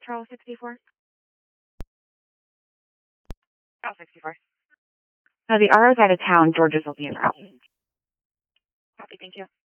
Charles 64. Oh, 64. No, the RO's out of town. George's will be in route. Copy, thank you.